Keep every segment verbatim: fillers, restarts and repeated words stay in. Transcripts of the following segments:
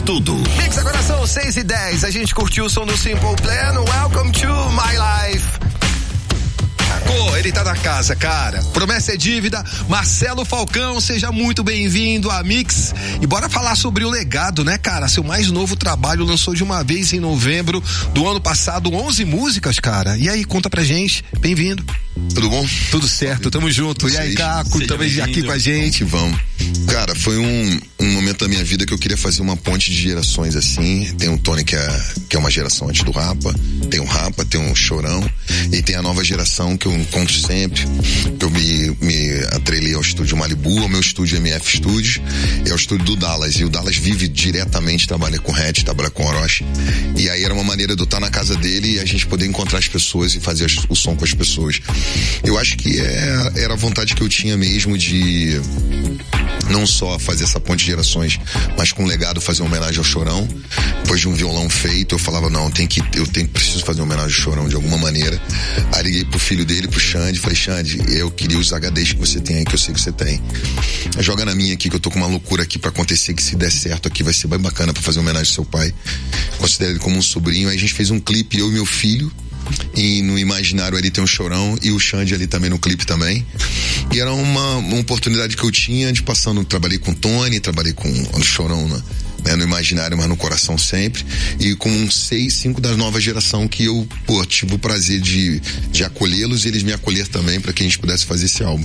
tudo. Mix, agora são seis e dez. A gente curtiu o som do Simple Plan. Welcome to my life. Pô, ele tá na casa, cara. Promessa é dívida. Marcelo Falcão, seja muito bem-vindo a Mix. E bora falar sobre o legado, né, cara? Seu mais novo trabalho lançou de uma vez em novembro do ano passado, onze músicas, cara. E aí, conta pra gente. Bem-vindo. Tudo bom? Tudo certo, tamo junto. E aí, Caco, também aqui com a gente. Vamos. Cara, foi um, um momento da minha vida que eu queria fazer uma ponte de gerações assim. Tem o Tony, que é, que é uma geração antes do Rapa. Tem o Rapa, tem o Chorão. E tem a nova geração que eu encontro sempre. Que eu me, me atrelei ao estúdio Malibu, ao meu estúdio M F Studios. E ao estúdio do Dallas. E o Dallas vive diretamente, trabalha com Hatch, trabalha com Orochi. E aí era uma maneira de eu estar na casa dele e a gente poder encontrar as pessoas e fazer o som com as pessoas. Eu acho que é, era a vontade que eu tinha mesmo de não só fazer essa ponte de gerações, mas com um legado fazer uma homenagem ao Chorão. Depois de um violão feito, eu falava, não, tem que, eu tenho, preciso fazer uma homenagem ao Chorão de alguma maneira. Aí liguei pro filho dele, pro Xande, falei, Xande, eu queria os H Ds que você tem aí, que eu sei que você tem. Joga na minha aqui, que eu tô com uma loucura aqui pra acontecer, que se der certo aqui vai ser bem bacana pra fazer uma homenagem ao seu pai. Considero ele como um sobrinho. Aí a gente fez um clipe, eu e meu filho. E no imaginário ali tem um Chorão e o Xande ali também no clipe também. E era uma, uma oportunidade que eu tinha de passando, trabalhei com o Tony, trabalhei com o Chorão, né? Né, no imaginário, mas no coração sempre, e com um seis, cinco da nova geração que eu, pô, tive o prazer de, de acolhê-los e eles me acolher também para que a gente pudesse fazer esse álbum.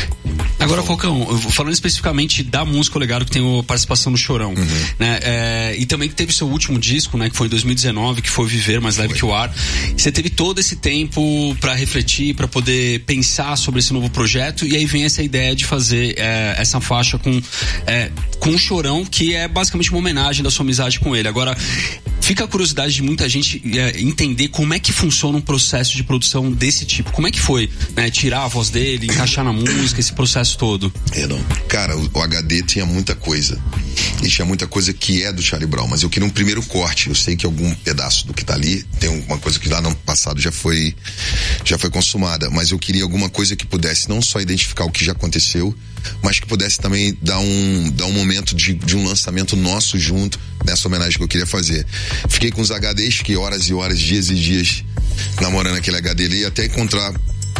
Agora, Falcão, falando especificamente da música O Legado, que tem a participação do Chorão, uhum. né, é, e também que teve seu último disco, né, que foi em dois mil e dezenove, que foi Viver Mais Leve que o Ar. Você teve todo esse tempo para refletir, para poder pensar sobre esse novo projeto, e aí vem essa ideia de fazer é, essa faixa com, é, com o Chorão, que é basicamente uma homenagem da sua amizade com ele. Agora, fica a curiosidade de muita gente é, entender como é que funciona um processo de produção desse tipo. Como é que foi, né, tirar a voz dele, encaixar na música, esse processo todo? É, não. Cara, o, o H D tinha muita coisa. E tinha muita coisa que é do Charlie Brown, mas eu queria um primeiro corte. Eu sei que algum pedaço do que tá ali tem uma coisa que lá no passado já foi já foi consumada, mas eu queria alguma coisa que pudesse não só identificar o que já aconteceu, mas que pudesse também dar um, dar um momento de, de um lançamento nosso junto nessa homenagem que eu queria fazer. Fiquei com os H Ds, que horas e horas, dias e dias namorando aquele H D ali, até encontrar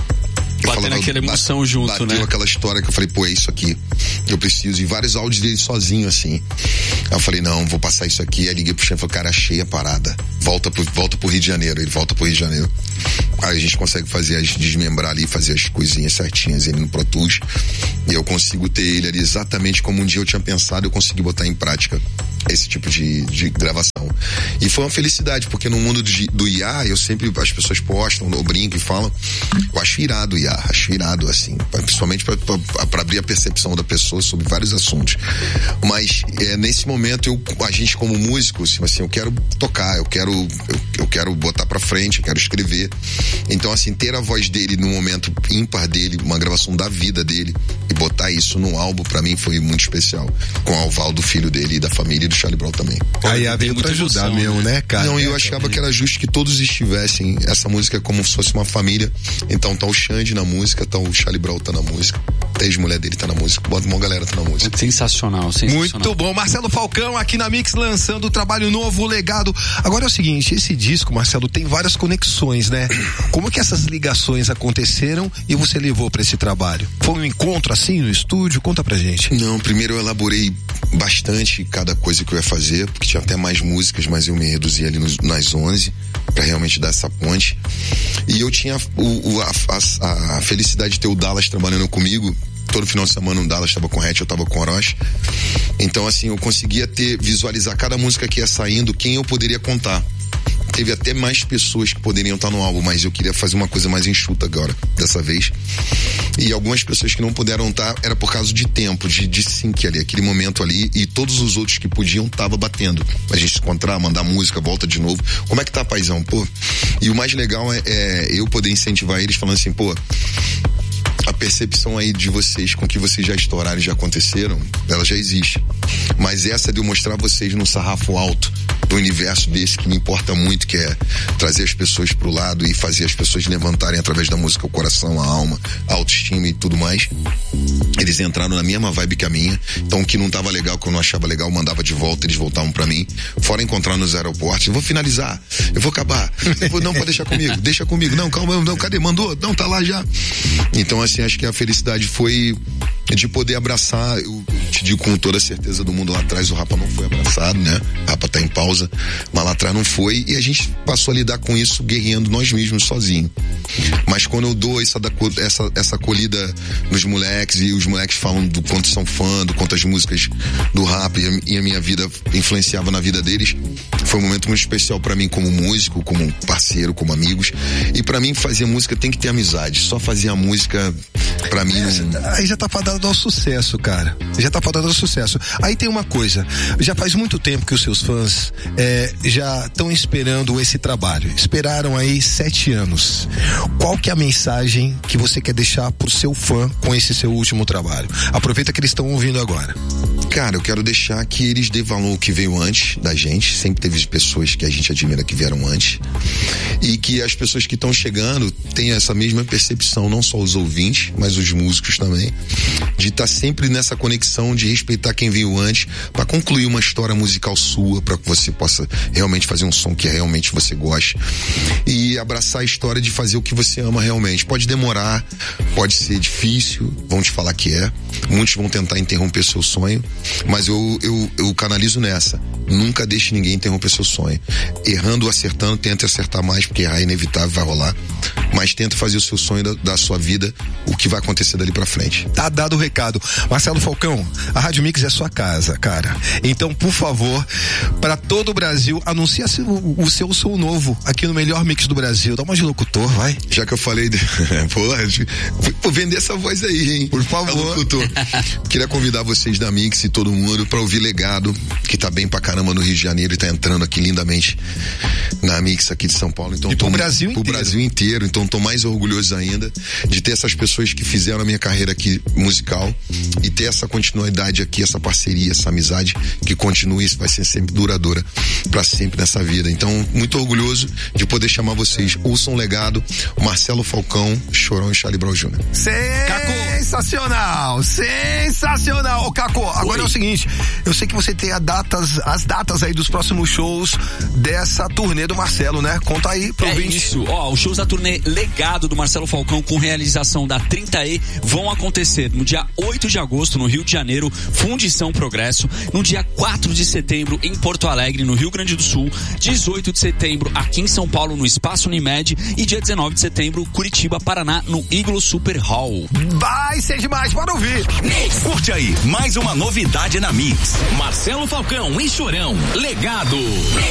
batendo aquela emoção bate, junto, bateu né? Bateu aquela história que eu falei, pô, é isso aqui. Eu preciso. E vários áudios dele sozinho, assim. Aí eu falei, não, vou passar isso aqui. Aí liguei pro chefe e falei, cara, achei a parada. Volta pro, volta pro Rio de Janeiro. Ele volta pro Rio de Janeiro. Aí a gente consegue fazer, as, desmembrar ali, fazer as coisinhas certinhas ele no Pro Tools. E eu consigo ter ele ali exatamente como um dia eu tinha pensado, eu consegui botar em prática esse tipo de, de gravação. E foi uma felicidade, porque no mundo de, do I A, eu sempre, as pessoas postam, eu brinco e falam, eu acho irado o I A, acho irado, assim, principalmente para abrir a percepção da pessoa sobre vários assuntos. Mas é, nesse momento, eu, a gente como músico, assim, eu quero tocar, eu quero, eu, eu quero botar pra frente, eu quero escrever. Então, assim, ter a voz dele no momento ímpar dele, uma gravação da vida dele, e botar isso no álbum, pra mim foi muito especial. Com o Alvaldo, filho dele, e da família, e do Charlie Brown também. Aí a veio pra ajudar emoção, mesmo, né, cara? Não, eu achava que era justo que todos estivessem. Essa música é como se fosse uma família. Então tá o Xande na música, tá o Charlie Brown tá na música, a ex-mulher dele tá na música, bota uma galera tá na música. Sensacional, sensacional. Muito bom. Marcelo Falcão aqui na Mix, lançando o trabalho novo, o Legado. Agora é o seguinte, esse disco, Marcelo, tem várias conexões, né? Como é que essas ligações aconteceram e você levou pra esse trabalho? Foi um encontro assim no estúdio? Conta pra gente. Não, primeiro eu elaborei bastante cada coisa que eu ia fazer, porque tinha até mais músicas, mas eu me reduzi ali nos, nas onze pra realmente dar essa ponte. E eu tinha o, o, a, a, a felicidade de ter o Dallas trabalhando comigo. Todo final de semana o Dallas estava com o Hatch, eu estava com o Orochi. Então, assim, eu conseguia ter, visualizar cada música que ia saindo, quem eu poderia contar. Teve até mais pessoas que poderiam estar no álbum, mas eu queria fazer uma coisa mais enxuta agora, dessa vez. E algumas pessoas que não puderam estar, era por causa de tempo, de, de sync ali, aquele momento ali, e todos os outros que podiam tava batendo. A gente se encontrar, mandar música, volta de novo. Como é que tá, paizão? Pô. E o mais legal é, é eu poder incentivar eles falando assim, pô, percepção aí de vocês com que vocês já estouraram e já aconteceram, ela já existe. Mas essa de eu mostrar vocês num sarrafo alto do universo desse que me importa muito, que é trazer as pessoas pro lado e fazer as pessoas levantarem através da música o coração, a alma, a autoestima e tudo mais. Eles entraram na mesma vibe que a minha. Então o que não tava legal, que eu não achava legal, eu mandava de volta, eles voltavam pra mim. Fora encontrar nos aeroportos, eu vou finalizar, eu vou acabar. Eu vou, não, pode deixar comigo, deixa comigo. Não, calma, não, cadê? Mandou? Não, tá lá já. Então assim, acho que a felicidade foi de poder abraçar, eu te digo com toda a certeza do mundo, lá atrás o Rapa não foi abraçado, né? O Rapa tá em pausa, mas lá atrás não foi, e a gente passou a lidar com isso guerreando nós mesmos sozinhos. Mas quando eu dou essa, essa, essa acolhida nos moleques, e os moleques falam do quanto são fã, do quanto as músicas do Rapa e a, e a minha vida influenciava na vida deles, foi um momento muito especial pra mim como músico, como parceiro, como amigos. E pra mim fazer música tem que ter amizade, só fazer a música pra mim é, não... Aí já tá fadado ao sucesso, cara. Já tá fadado ao sucesso. Aí tem uma coisa, já faz muito tempo que os seus fãs é, já estão esperando esse trabalho. Esperaram aí sete anos. Qual que é a mensagem que você quer deixar pro seu fã com esse seu último trabalho? Aproveita que eles estão ouvindo agora. Cara, eu quero deixar que eles dêem valor ao que veio antes da gente. Sempre teve pessoas que a gente admira que vieram antes. E que as pessoas que estão chegando tenham essa mesma percepção, não só os ouvintes, mas os músicos também, de estar tá sempre nessa conexão de respeitar quem veio antes, para concluir uma história musical sua, para que você possa realmente fazer um som que realmente você goste. E abraçar a história de fazer o que você ama realmente. Pode demorar, pode ser difícil, vão te falar que é. Muitos vão tentar interromper seu sonho, mas eu, eu, eu canalizo nessa. Nunca deixe ninguém interromper seu sonho. Errando ou acertando, tenta acertar mais, porque errar é inevitável, vai rolar. Mas tenta fazer o seu sonho da, da sua vida, o que vai acontecer dali pra frente. Tá dado o recado. Marcelo Falcão, a Rádio Mix é sua casa, cara. Então, por favor, para todo o Brasil, anuncia o, o seu som novo aqui no melhor mix do Brasil. Dá uma de locutor, vai. Já que eu falei, de... Porra, vou vender essa voz aí, hein? Por favor. Locutor. Queria convidar vocês da Mix e todo mundo pra ouvir Legado, que tá bem pra caramba no Rio de Janeiro e tá entrando aqui lindamente na Mix aqui de São Paulo. Então, e tô pro Brasil pro inteiro. Brasil inteiro. Então tô mais orgulhoso ainda de ter essas pessoas que fizeram a minha carreira aqui musical e ter essa continuidade aqui, essa parceria, essa amizade que continue, isso vai ser sempre duradoura pra sempre nessa vida. Então, muito orgulhoso de poder chamar vocês. Ouçam Legado, Marcelo Falcão, Chorão e Charlie Brown Júnior Sensacional! Sensacional! Ô, Caco, agora Oi. É o seguinte, eu sei que você tem a datas, as datas aí dos próximos shows dessa turnê do Marcelo, né? Conta aí pro É ouvinte. isso, ó, os shows da turnê Legado do Marcelo Falcão com realização da trinta E vão acontecer no dia oito de agosto no Rio de Janeiro, Fundição Progresso, no dia quatro de setembro em Porto Alegre, no Rio Grande do Sul, dezoito de setembro aqui em São Paulo no Espaço Unimed e dia dezenove de setembro Curitiba, Paraná, no Iglo Super Hall. Vai ser demais, bora ouvir! Curte aí, mais uma novidade na Mix. Marcelo Falcão e Chorão, Legado.